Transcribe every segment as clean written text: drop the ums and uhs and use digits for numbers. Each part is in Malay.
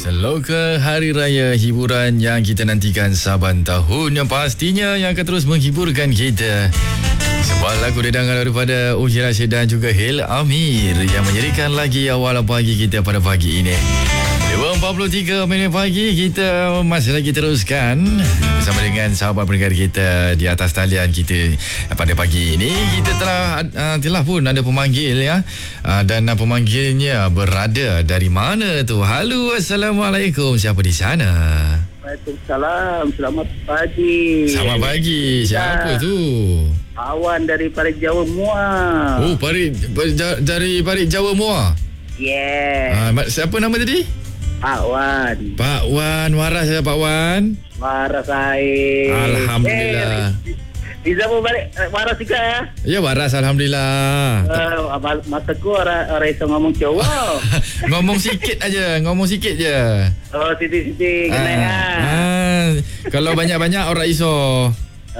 Seloka Hari Raya hiburan yang kita nantikan saban tahun, yang pastinya yang akan terus menghiburkan kita. Sebuah lagu didengar daripada Uji Rashid dan juga Hil Amir yang menjadikan lagi awal pagi kita pada pagi ini. 2.43 minit pagi, kita masih lagi teruskan bersama dengan sahabat pendengar kita di atas talian kita pada pagi ini. Kita telah pun ada pemanggil ya, dan pemanggilnya berada dari mana tu? Halo, Assalamualaikum, siapa di sana? Waalaikumsalam, selamat pagi. Selamat pagi, siapa tu? Awan dari Parit Jawa Muar. Oh, dari Parit Jawa Muar. Yeah. Siapa nama tadi? Pak Wan. Pak Wan, waras ya Pak Wan? Waras saya. Alhamdulillah. Riza pun balik waras juga ya? Ya, waras, Alhamdulillah. Mataku orang iso ngomong Jawa. Ngomong sikit je. Oh, siti-siti kena ya. Kalau banyak-banyak orang iso.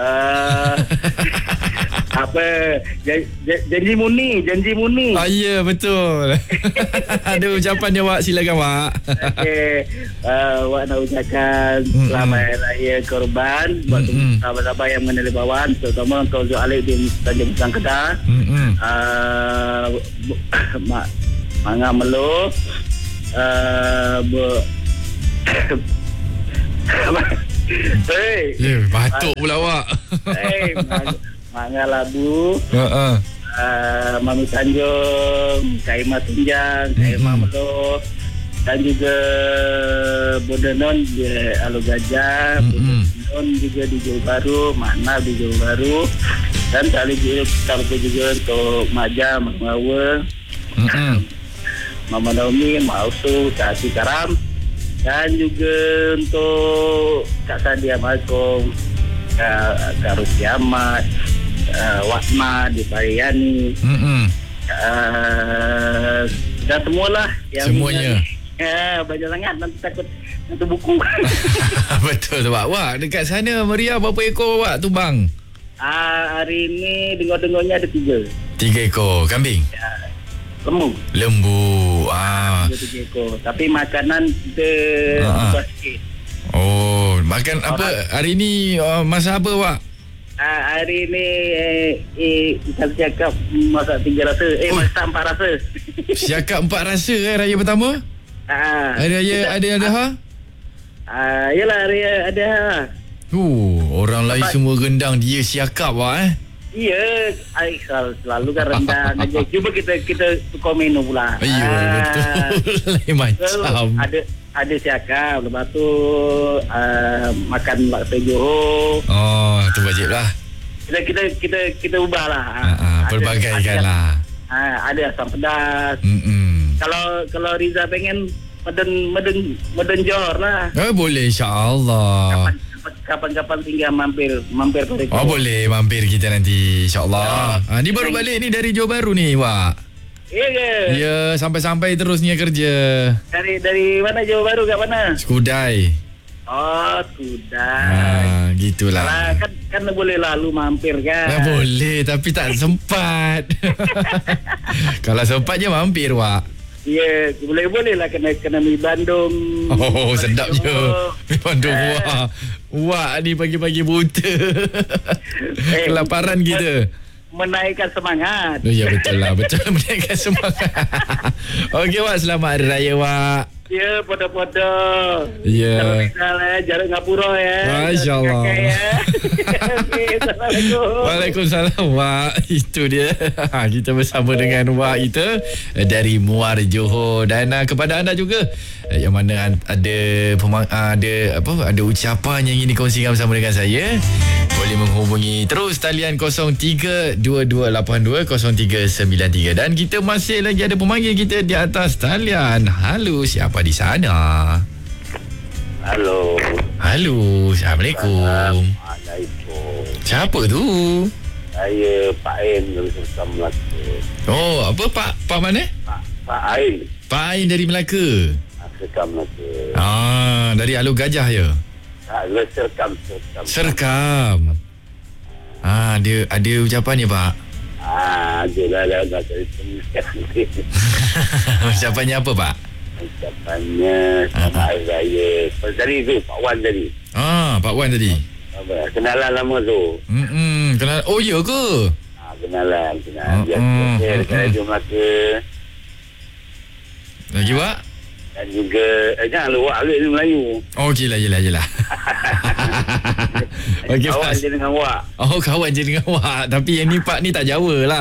Apa janji muni. Ya, betul. Ada ucapan dia, Wak, silakan, Wak. Okey, Wak nak ucapkan selamat raya korban buat sahabat-sahabat yang mengenali Bawan, terutama Kau Zul Alif di Tanjung Besar Kedah. Manga Melo, batuk pula, Wak. Manga Labu, Mami Tanjung, Kaima Tunjang, Kaima Melo, dan juga Bodenon di Alu Gajah, Bodenon juga di Johor Bahru, Makna di Johor Bahru, dan kali juga untuk Maja, Mamawa, Mama Naomi, Mausu, Kak Hati Karam, dan juga untuk Kak Sadia Malkom, Kak Rusi Ahmad, Wasma di Pariani, dan semualah yang semuanya. Banyak sangat, nanti takut nanti buku. Betul tu, Wak. Wak, dekat sana meriah berapa ekor, Wak, tu bang? Hari ini dengar-dengarnya ada 3 ekor kambing. Lembu. 3 ekor. Tapi makanan kita ubah sikit. Oh, makan apa hari ni? Masak apa, Wak? Hari ni kita cakap masak 3 rasa. Masak 4 rasa. Siakap 4 rasa raya pertama? Hari raya ada Yalah, raya ada. Orang lain semua rendang, dia siakap, Wak. Ya, selalu kan rendang aja. Cuba kita tukar menu pula. Ya, betul. Lain macam. Ada siakap, lepas tu makan bakso Johor. Oh, tu wajib lah. Kita ubah lah. Pelbagaikan lah. Ada asam pedas. Kalau Riza pengen meden Johor lah. Boleh, insyaAllah. Kapan-kapan tinggal mampir pada kita. Boleh mampir kita nanti, insyaAllah. Ni baru balik ni dari Johor Bahru ni, Wak. Iya ke? Ya, sampai-sampai terusnya kerja. Dari mana Johor Bahru, kat mana? Skudai. Oh, Skudai. Gitulah. Kan boleh lalu mampir kan? Boleh, tapi tak sempat. Kalau sempat je mampir, Wak. Ya, boleh lah kena mi Bandung. Oh, sedap je. Mi Bandung, Wak ni pagi-pagi buta. Kelaparan kita. Menaikkan semangat. Ya, betul lah. Betul, menaikkan semangat. Okey, Wak, selamat Hari Raya, Wak. Ya, podo-podo. Ya. Jarak Ngapura ya. Masya-Allah. Okay, Assalamualaikum. Waalaikumsalam, Wak. Itu dia. Kita bersama dengan Wak kita dari Muar Johor, dan kepada anda juga yang mana ada ucapan yang ingin dikongsikan bersama dengan saya, boleh menghubungi terus talian 0322820393, dan kita masih lagi ada pemanggil kita di atas talian. Halo, siapa di sana? Halo, Assalamualaikum. Siapa tu? Saya Pak Ain dari Serkam Melaka. Oh, apa Pak mana? Pak Ain. Pak Ain dari Melaka. Serkam Melaka. Dari Alu Gajah ya? Serkam. Dia ada ucapan ni, Pak? Adalah Ucapannya apa, Pak? ucapannya selamat hari raya. Tadi tu Pak Wan tadi. Pak Wan tadi. Kenalan lama tu. Kenal. Oh, ya ke? Kenalan. Biasa dekat Radio Melaka. Lagi, Pak? Dan juga jangan lupa Alif ni Melayu. Oh, okeylah, yelah. Okey, kawan Pak. je dengan Wak. Oh, kawan je dengan Wak. Tapi yang ni Pak ni tak Jawa lah.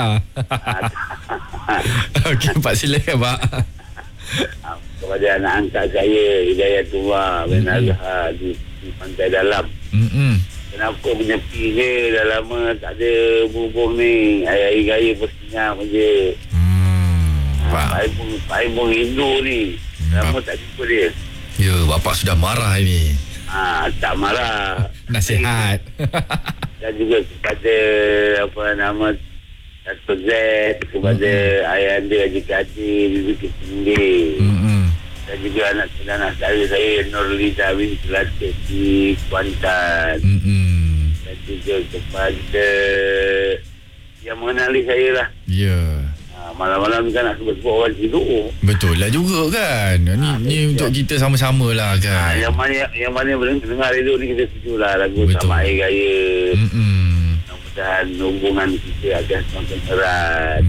Okey, Pak, silakan, Pak. Kepada anak angkat saya, Hidayatullah bin Azhar di Pantai Dalam. Kenapa menyepi je? Dah lama tak ada bubuh ni. Hari raya bersinggah je. Pak Ibu rindu ni. Lama tak jumpa dia. Ya, bapak sudah marah ini. Tak marah. Nasihat. Dan juga kepada Dato' Z, kepada ayah anda Haji Kadir, Bukit Tinggi. Dan juga anak saya Nurlida bin Latif di Kuantan. Dan juga kepada yang mengenali saya lah. Ya. Malam-malam kan nak sebut-sebut orang tidur. Betul lah juga kan. Ni untuk kita sama-sama lah kan. Yang mana boleh dengar itu ni kita setuju lah lagu Selamat Hari Raya. Mudah-mudahan hubungan kita akan semakin erat.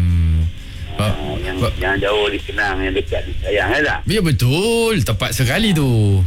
Yang jauh dikenang, yang dekat disayang tak? Ya, betul. Tepat sekali tu.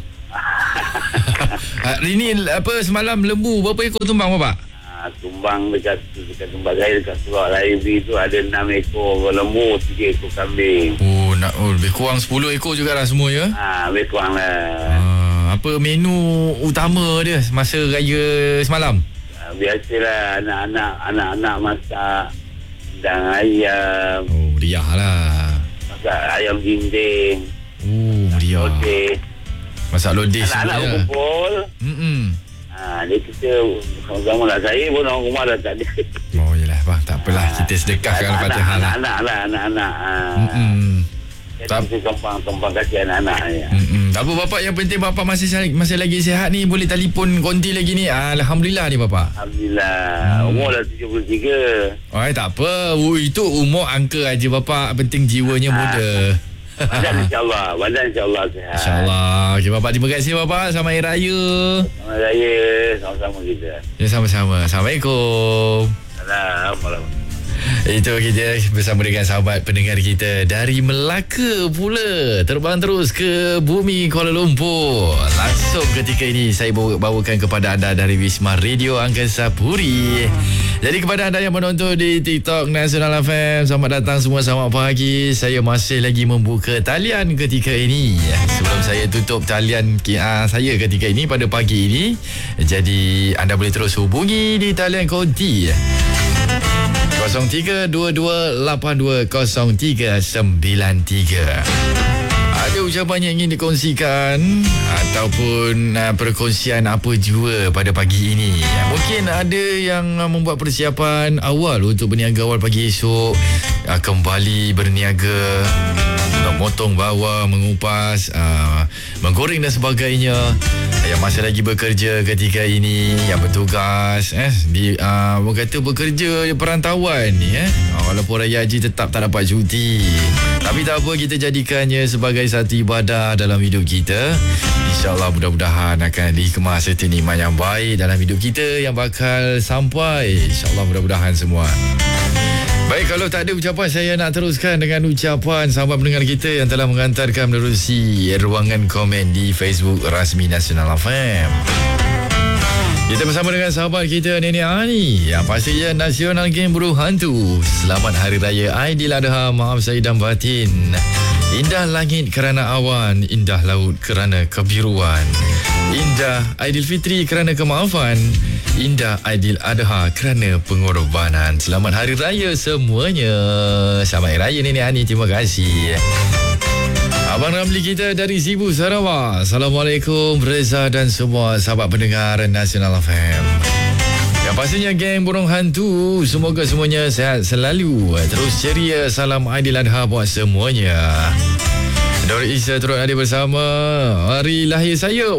Hari ni semalam lembu berapa ekor tumbang, Bapak? Tumbang dekat tempat saya, dekat Surau Raibi tu ada 6 ekor lembu, 3 ekor kambing. Lebih kurang 10 ekor jugalah semua ya? Lebih kurang lah. Apa menu utama dia masa raya semalam? Biasalah anak-anak masak udang ayam. Meriah lah. Masak ayam dinding. Meriah. Lodeh. Masak lodeh semua ya? Anak-anak berkumpul. Dia kita sama-sama lah. Saya pun orang rumah dah tak ada. Oh yelah bang, tak apalah. Kita sedekahkan Fatihah lah. Anak-anak. Kita tumpang kasih anak-anak ni. Tak apa bapak, yang penting bapak masih lagi sihat ni. Boleh telefon konti lagi ni. Alhamdulillah ni bapak. Alhamdulillah. Umur dah 73. Tak apa. Itu umur angka aja bapak. Penting jiwanya muda. Badan insyaAllah sihat. InsyaAllah. Okay, bapak, terima kasih bapak. Selamat Hari Raya. Selamat Raya. Sama-sama kita. Ya, sama-sama. Assalamualaikum. Assalamualaikum. Itu kita bersama dengan sahabat pendengar kita dari Melaka pula. Terbang terus ke bumi Kuala Lumpur. Langsung ketika ini saya bawakan kepada anda dari Wisma Radio Angkasa Puri. Jadi kepada anda yang menonton di TikTok Nasional FM, selamat datang semua, selamat pagi. Saya masih lagi membuka talian ketika ini. Sebelum saya tutup talian saya ketika ini pada pagi ini. Jadi anda boleh terus hubungi di talian konti 0322820393. Ada ucapan yang ingin dikongsikan ataupun perkongsian apa jua pada pagi ini. Mungkin ada yang membuat persiapan awal untuk berniaga awal pagi esok, kembali berniaga, memotong bawang, mengupas, menggoreng dan sebagainya. Yang masih lagi bekerja ketika ini, yang bertugas orang kata bekerja perantauan ni walaupun raya haji tetap tak dapat cuti. Tapi tak apa, kita jadikannya sebagai satu ibadah dalam hidup kita. InsyaAllah mudah-mudahan akan dikemas serta nikmat yang baik dalam hidup kita yang bakal sampai. InsyaAllah mudah-mudahan semua. Baik, kalau tak ada ucapan, saya nak teruskan dengan ucapan sahabat pendengar kita yang telah mengantarkan menerusi ruangan komen di Facebook rasmi Nasional FM. Kita bersama dengan sahabat kita Nenek Ani, yang pastinya Nasional Geng Burung Hantu. Selamat Hari Raya Aidiladha, maaf zahir dan batin. Indah langit kerana awan, indah laut kerana kebiruan. Indah Aidilfitri kerana kemaafan, indah Aidiladha kerana pengorbanan. Selamat Hari Raya semuanya. Selamat Hari Raya Nenek Ani, terima kasih. Abang Ramli kita dari Sibu, Sarawak. Assalamualaikum Reza dan semua sahabat pendengar Nasional FM. Yang pastinya geng Burung Hantu, semoga semuanya sehat selalu, terus ceria. Salam Aidiladha buat semuanya. Nur Isa turut hadir bersama. Hari lahir saya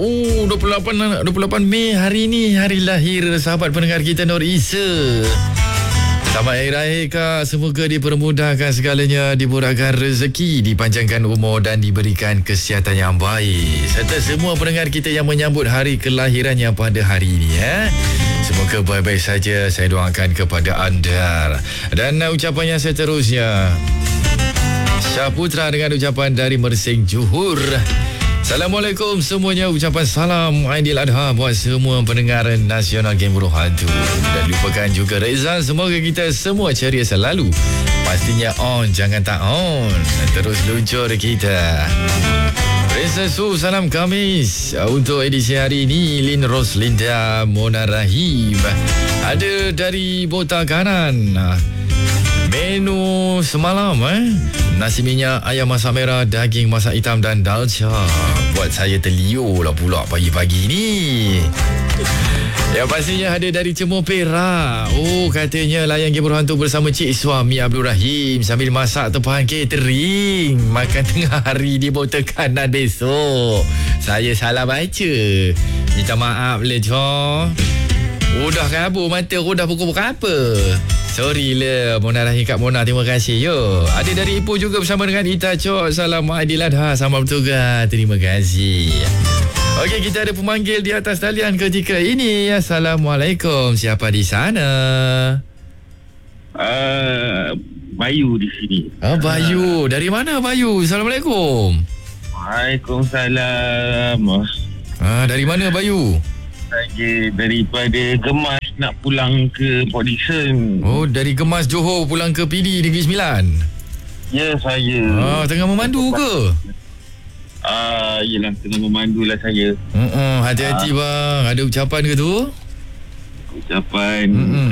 28 Mei hari ini, hari lahir sahabat pendengar kita Nur Isa. Selamat Hari Raya Kak. Semoga dipermudahkan segalanya, dimurahkan rezeki, dipanjangkan umur dan diberikan kesihatan yang baik. Serta semua pendengar kita yang menyambut hari kelahirannya pada hari ini. Semoga baik-baik saja. Saya doakan kepada anda. Dan ucapan yang seterusnya, Syah Putra dengan ucapan dari Mersing, Johor. Assalamualaikum semuanya. Ucapan salam Aidiladha buat semua pendengar nasional Geng Burung Hantu. Dan lupakan juga Reza. Semoga kita semua ceria selalu. Pastinya on, jangan tak on. Terus luncur kita. Reza Su, salam Khamis. Untuk edisi hari ini, Lin Roslinda Mona Rahim. Ada dari Bota Kanan. Menu semalam nasi minyak, ayam masak merah, daging masak hitam dan dalca. Buat saya terliur lah pula pagi-pagi ni. Yang pastinya ada dari Cemur Perak. Oh, katanya layan Geng Burung Hantu bersama Cik Suami Abdul Rahim sambil masak tempahan catering. Makan tengah hari di Bota Kanan besok. Saya salah baca. Minta maaf le, Cor. Udah kabur mata, udah pukul apa? Sorry lah Mona Rahim, Kak Mona, terima kasih. Yo, ada dari Ipoh juga bersama dengan Ita Cok. Salam Aidiladha, selamat bertugas. Terima kasih. Okey, kita ada pemanggil di atas talian ketika ini. Assalamualaikum. Siapa di sana? Bayu di sini. Bayu. Dari mana Bayu? Assalamualaikum. Waalaikumsalam. Dari mana Bayu? Saya daripada Gemas nak pulang ke Port Dickson. Oh, dari Gemas Johor pulang ke PD Negeri Sembilan. Ya, saya. Tengah memandu ke? Yelah, tengah memandu lah saya. Hati-hati bang. Ada ucapan ke tu? Ucapan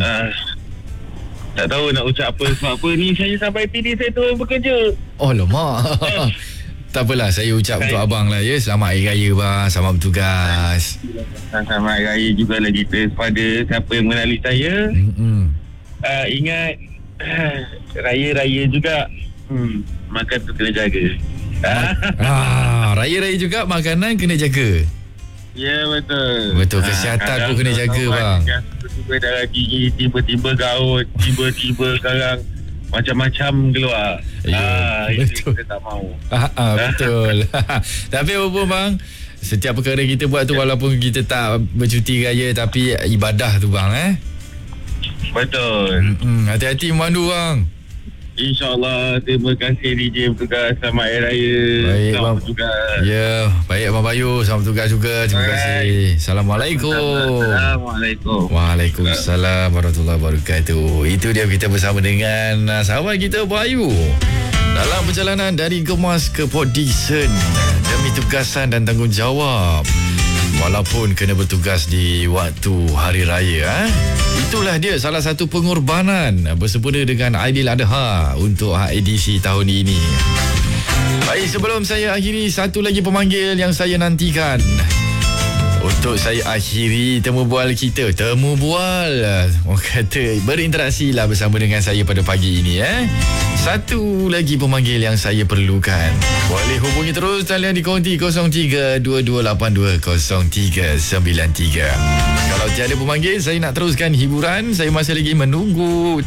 tak tahu nak ucap apa. Sebab apa ni, saya sampai PD saya turun bekerja. Oh lemak. Tak apalah, saya ucap untuk abang lah ya. Selamat Hari Raya bang. Selamat bertugas. Selamat Hari Raya juga lah kita kepada siapa yang mengenali saya. Ingat Raya-raya juga makan tu kena jaga. Raya-raya juga makanan kena jaga. Ya, betul. Betul, kesihatan pun kena jaga bang. Tiba-tiba darah tinggi, tiba-tiba gaut, tiba-tiba sekarang macam-macam keluar. Itu kita tak mahu. Betul. Tapi apa pun bang, setiap perkara kita buat tu, walaupun kita tak bercuti raya, tapi ibadah tu bang. Betul. Hati-hati memandu bang. InsyaAllah. Terima kasih DJ bertugas. Selamat Hari Raya. Baik selamat bang. bertugas. Ya, baik Abang Bayu. Selamat bertugas juga. Terima kasih. Assalamualaikum. Assalamualaikum. Waalaikumsalam warahmatullahi wabarakatuh. Itu dia, kita bersama dengan sahabat kita Bayu dalam perjalanan dari Gemas ke Port Dickson demi tugasan dan tanggungjawab, walaupun kena bertugas di waktu Hari Raya. Itulah dia salah satu pengorbanan bersempena dengan Aidiladha untuk edisi tahun ini. Baik, sebelum saya akhiri, satu lagi pemanggil yang saya nantikan untuk saya akhiri temu bual kita. Temu bual, orang kata berinteraksi lah bersama dengan saya pada pagi ini. Satu lagi pemanggil yang saya perlukan. Boleh hubungi terus talian di konti 03-2282-0393. Kalau tiada pemanggil, saya nak teruskan hiburan. Saya masih lagi menunggu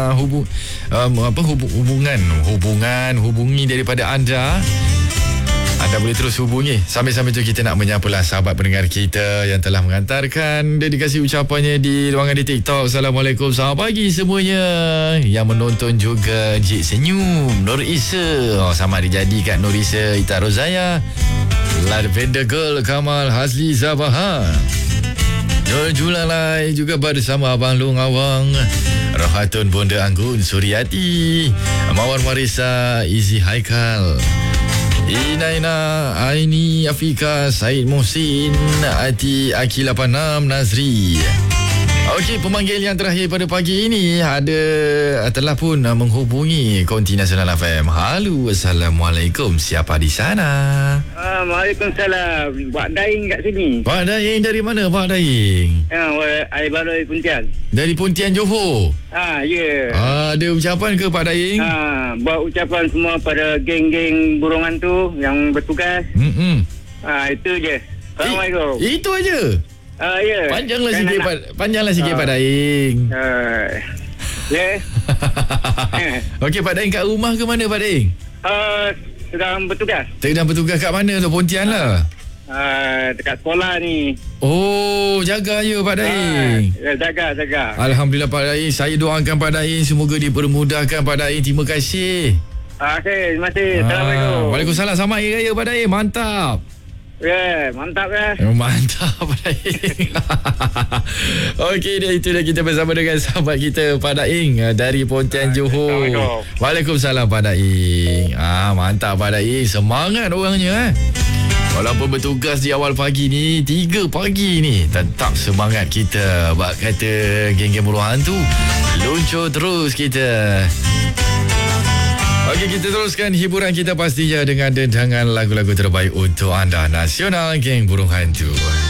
hubungi daripada anda. Anda boleh terus hubungi. Sambil-sambil tu kita nak menyapalah sahabat pendengar kita yang telah mengantarkan dedikasi ucapannya di ruangan di TikTok. Assalamualaikum, selamat pagi semuanya. Yang menonton juga Encik Senyum, Nur Isa. Selamat dijadi kat Nur Isa, Ita Rozaya, Lavender Girl, Kamal Hazli Zabaha, Nur Julalai juga bersama Abang Long Awang, Rohatun Bonda Anggun Suryati, Mawar Marisa, Izi Haikal, Inaina, Aini, Afika, Said Mohsin, Ati, Aki 86, Nazri. Okey, pemanggil yang terakhir pada pagi ini telah pun menghubungi konti Nasional FM. Halo, Assalamualaikum. Siapa di sana? Waalaikumsalam. Pak Daing kat sini. Pak Daing dari mana Pak Daing? Air baru dari Pontian. Dari Pontian, Johor. Ya. Ada ucapan ke Pak Daing? Buat ucapan semua pada geng-geng burung hantu yang bertugas. Itu je. Assalamualaikum. Itu aja. Ya. Panjanglah sikit Pak Daing. Ya. Okey, Pak Daeng kat rumah ke mana Pak Daeng? Sedang bertugas. Sedang bertugas kat mana tu? Pontian lah. Dekat sekolah ni. Oh, jaga ya Pak Daeng. Jaga. Alhamdulillah Pak Daeng. Saya doakan Pak Daeng semoga dipermudahkan Pak Daeng. Terima kasih. Okey, terima kasih. Assalamualaikum. Waalaikumsalam. Selamat Hari Raya Pak Daeng. Mantap. Ya, mantap ya. Mantap Pak Daeng. Okey, itu dah kita bersama dengan sahabat kita Pak Daeng dari Pontian Johor. Waalaikumsalam Pak Daeng. Mantap Pak Daeng. Semangat orangnya Walaupun bertugas di awal pagi ni 3 pagi ni tetap semangat kita. Bak kata geng-geng buruh hantu, luncur terus kita. Okey, kita teruskan hiburan kita pastinya dengan dendangan lagu-lagu terbaik untuk anda. Nasional Geng Burung Hantu.